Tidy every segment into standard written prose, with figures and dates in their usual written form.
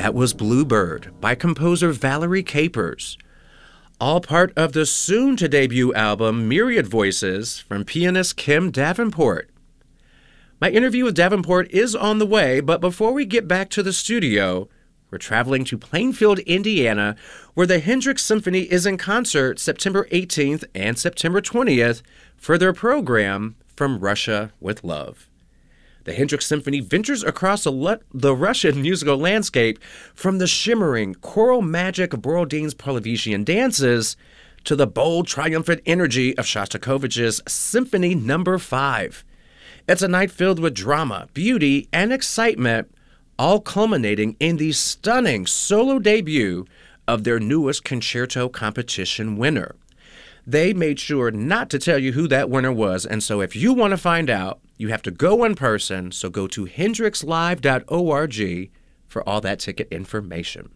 That was Bluebird by composer Valerie Capers, all part of the soon-to-debut album Myriad Voices from pianist Kim Davenport. My interview with Davenport is on the way, but before we get back to the studio, we're traveling to Plainfield, Indiana, where the Hendrix Symphony is in concert September 18th and September 20th for their program From Russia with Love. The Hendrix Symphony ventures across the Russian musical landscape from the shimmering choral magic of Borodin's Parlavisian dances to the bold, triumphant energy of Shostakovich's Symphony No. 5. It's a night filled with drama, beauty, and excitement, all culminating in the stunning solo debut of their newest concerto competition winner. They made sure not to tell you who that winner was, and so if you want to find out, you have to go in person, so go to hendrixlive.org for all that ticket information.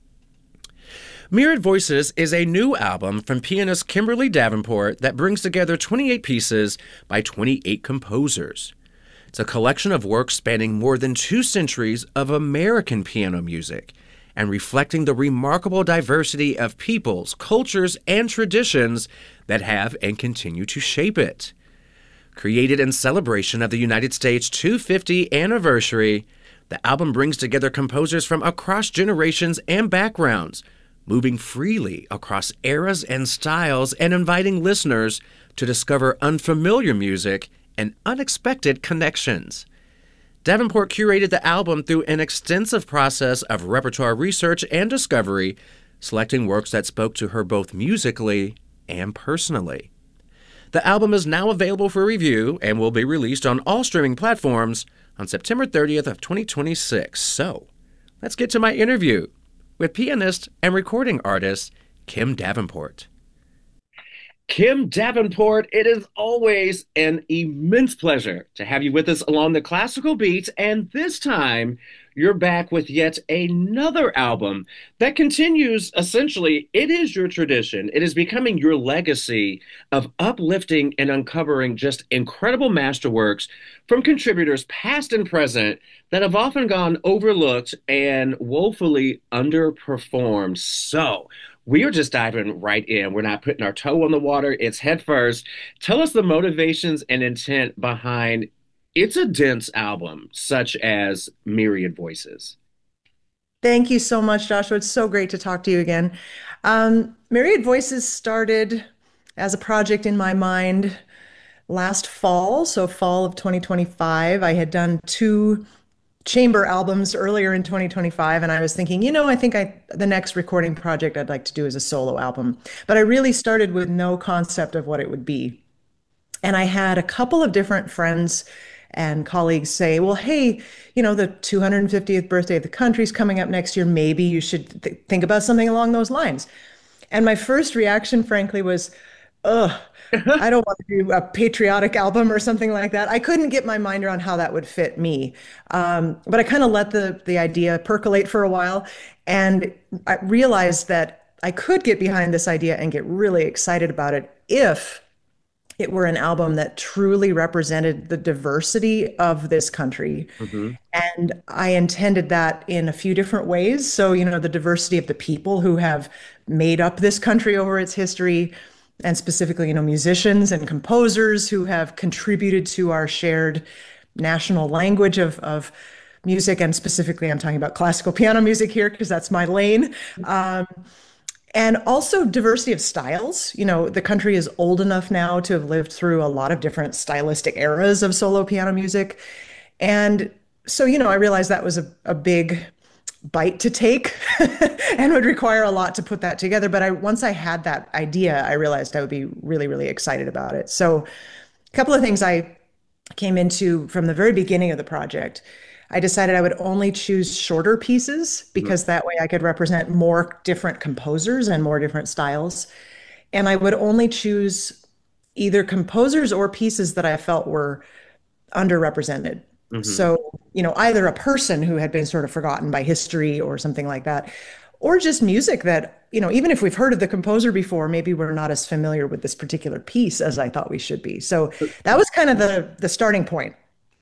Myriad Voices is a new album from pianist Kimberly Davenport that brings together 28 pieces by 28 composers. It's a collection of works spanning more than 2 centuries of American piano music and reflecting the remarkable diversity of peoples, cultures, and traditions that have and continue to shape it. Created in celebration of the United States' 250th anniversary, the album brings together composers from across generations and backgrounds, moving freely across eras and styles and inviting listeners to discover unfamiliar music and unexpected connections. Davenport curated the album through an extensive process of repertoire research and discovery, selecting works that spoke to her both musically and personally. The album is now available for review and will be released on all streaming platforms on September 30th of 2026. So, let's get to my interview with pianist and recording artist Kim Davenport. Kim Davenport, it is always an immense pleasure to have you with us along the classical beats, and this time you're back with yet another album that continues, essentially, it is your tradition. It is becoming your legacy of uplifting and uncovering just incredible masterworks from contributors past and present that have often gone overlooked and woefully underperformed. So, we are just diving right in. We're not putting our toe on the water. It's head first. Tell us the motivations and intent behind it's a dense album, such as Myriad Voices. Thank you so much, Joshua. It's so great to talk to you again. Myriad Voices started as a project in my mind last fall, so fall of 2025. I had done 2 chamber albums earlier in 2025, and I was thinking, the next recording project I'd like to do is a solo album. But I really started with no concept of what it would be. And I had a couple of different friends and colleagues say, well, hey, the 250th birthday of the country's coming up next year. Maybe you should think about something along those lines. And my first reaction, frankly, was, ugh, I don't want to do a patriotic album or something like that. I couldn't get my mind around how that would fit me. But I kind of let the idea percolate for a while. And I realized that I could get behind this idea and get really excited about it if it were an album that truly represented the diversity of this country. Mm-hmm. And I intended that in a few different ways. So, the diversity of the people who have made up this country over its history, and specifically, musicians and composers who have contributed to our shared national language of music. And specifically, I'm talking about classical piano music here because that's my lane. And also diversity of styles. The country is old enough now to have lived through a lot of different stylistic eras of solo piano music. And so, I realized that was a big bite to take and would require a lot to put that together. But once I had that idea, I realized I would be really, really excited about it. So a couple of things I came into from the very beginning of the project. I decided I would only choose shorter pieces because that way I could represent more different composers and more different styles. And I would only choose either composers or pieces that I felt were underrepresented. Mm-hmm. So, either a person who had been sort of forgotten by history or something like that, or just music that, even if we've heard of the composer before, maybe we're not as familiar with this particular piece as I thought we should be. So that was kind of the starting point.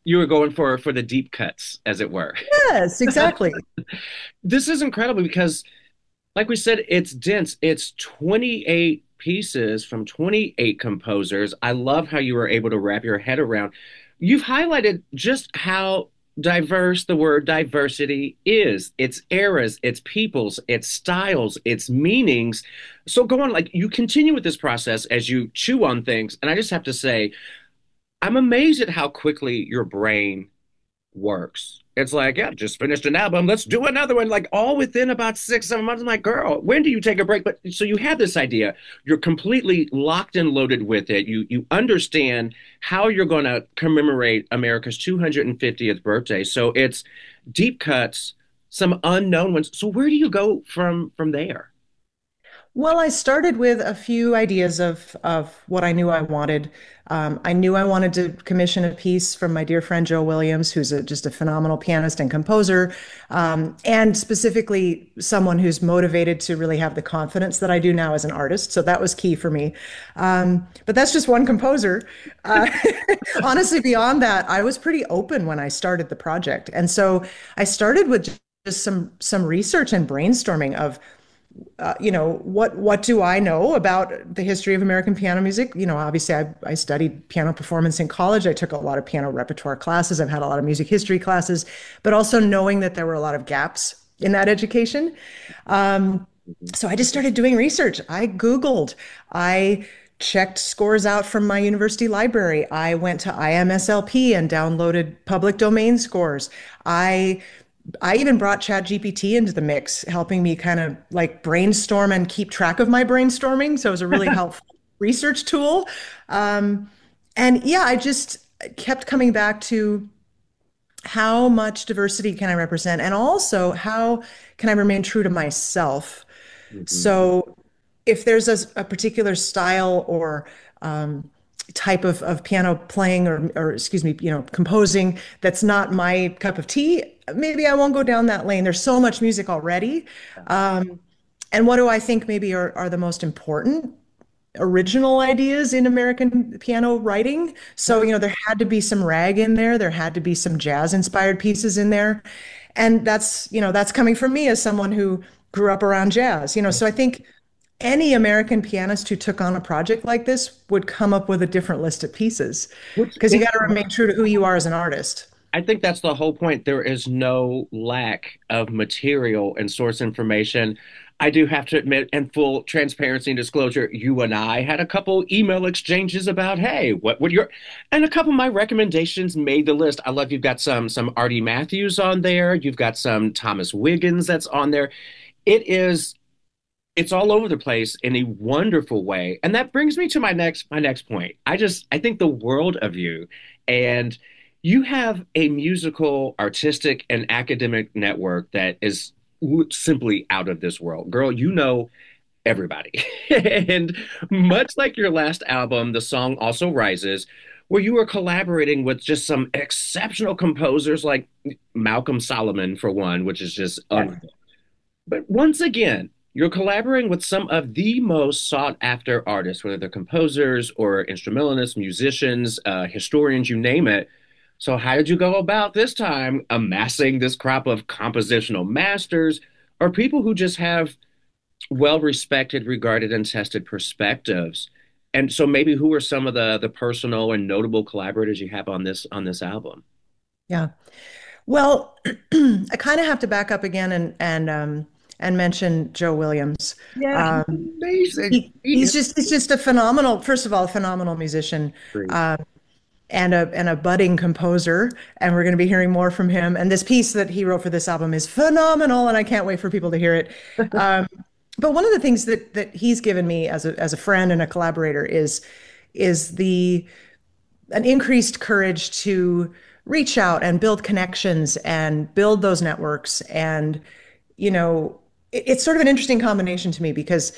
You were going for the deep cuts, as it were. Yes, exactly. This is incredible because, like we said, it's dense. It's 28 pieces from 28 composers. I love how you were able to wrap your head around. You've highlighted just how diverse the word diversity is. Its eras, its peoples, its styles, its meanings. So go on, like you continue with this process as you chew on things. And I just have to say, I'm amazed at how quickly your brain works. It's like, yeah, just finished an album. Let's do another one. Like all within about 6, 7 months. I'm like, girl, when do you take a break? But so you have this idea. You're completely locked and loaded with it. You understand how you're going to commemorate America's 250th birthday. So it's deep cuts, some unknown ones. So where do you go from there? Well, I started with a few ideas of what I knew I wanted. I knew I wanted to commission a piece from my dear friend Joe Williams, who's just a phenomenal pianist and composer, and specifically someone who's motivated to really have the confidence that I do now as an artist. So that was key for me. But that's just one composer. Uh, Honestly, beyond that, I was pretty open when I started the project, and so I started with just some research and brainstorming of what do I know about the history of American piano music? Obviously I studied piano performance in college. I took a lot of piano repertoire classes. I've had a lot of music history classes, but also knowing that there were a lot of gaps in that education. So I just started doing research. I Googled, I checked scores out from my university library. I went to IMSLP and downloaded public domain scores. I even brought ChatGPT into the mix, helping me kind of like brainstorm and keep track of my brainstorming. So it was a really helpful research tool. And yeah, I just kept coming back to how much diversity can I represent, and also how can I remain true to myself. Mhm. So if there's a particular style or type of piano playing or excuse me, composing that's not my cup of tea, maybe I won't go down that lane. There's so much music already. Um, and what do I think maybe are the most important original ideas in American piano writing? So, there had to be some rag in there. There had to be some jazz inspired pieces in there. And that's coming from me as someone who grew up around jazz. So I think any American pianist who took on a project like this would come up with a different list of pieces Which because you is got to remain true to who you are as an artist. I think that's the whole point. There is no lack of material and source information. I do have to admit, and full transparency and disclosure, you and I had a couple email exchanges about, hey, what would your and a couple of my recommendations made the list. I love you've got some Artie Matthews on there. You've got some Thomas Wiggins that's on there. It is it's all over the place in a wonderful way. And that brings me to my next point. I think the world of you, and you have a musical, artistic, and academic network that is simply out of this world. Girl, you know everybody. And much like your last album, the song Also Rises, where you were collaborating with just some exceptional composers like Malcolm Solomon, for one, which is just Yeah. unreal. But once again, you're collaborating with some of the most sought after artists, whether they're composers or instrumentalists, musicians, historians, you name it. So, how did you go about this time amassing this crop of compositional masters or people who just have well respected, regarded, and tested perspectives? And so, maybe who are some of the personal and notable collaborators you have on this album? Yeah. Well, I kind of have to back up again and mention Joe Williams. Yeah, he's Um, amazing. He he's is just a phenomenal, first of all, a phenomenal musician, great. uh, and a budding composer. And we're going to be hearing more from him. And this piece that he wrote for this album is phenomenal, and I can't wait for people to hear it. Um, but one of the things that he's given me as a friend and a collaborator is the an increased courage to reach out and build connections and build those networks. And it's sort of an interesting combination to me because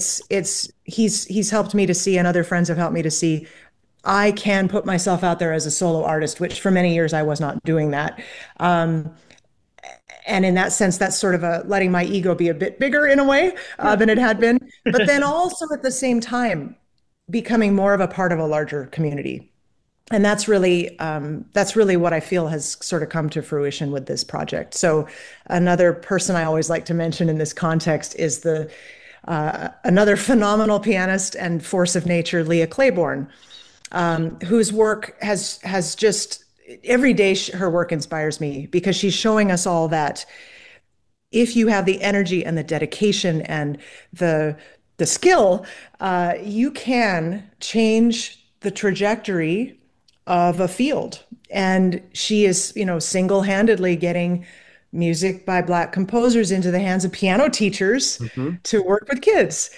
he's helped me to see, and other friends have helped me to see, I can put myself out there as a solo artist, which for many years I was not doing that. um, and in that sense, that's sort of a letting my ego be a bit bigger in a way than it had been, but then also at the same time becoming more of a part of a larger community. And that's really what I feel has sort of come to fruition with this project. So another person I always like to mention in this context is the another phenomenal pianist and force of nature, Leah Claiborne, whose work has just every day her work inspires me because she's showing us all that if you have the energy and the dedication and the skill, you can change the trajectory of a field. And she is, single-handedly getting music by Black composers into the hands of piano teachers Mhm. to work with kids,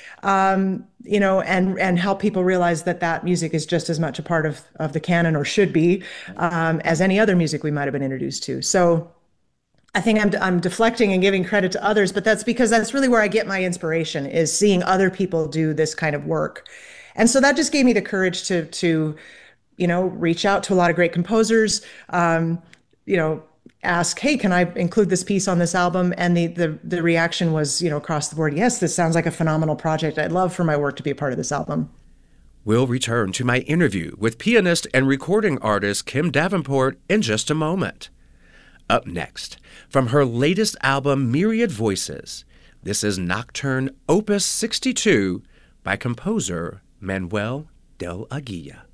and help people realize that that music is just as much a part of the canon, or should be, as any other music we might have been introduced to. So I think I'm deflecting and giving credit to others, but that's because that's really where I get my inspiration, is seeing other people do this kind of work. And so that just gave me the courage to reach out to a lot of great composers, you know, ask, hey, can I include this piece on this album? And the reaction was, across the board, yes, this sounds like a phenomenal project. I'd love for my work to be a part of this album. We'll return to my interview with pianist and recording artist Kim Davenport in just a moment. Up next, from her latest album, Myriad Voices, this is Nocturne Opus 62 by composer Manuel del Aguila.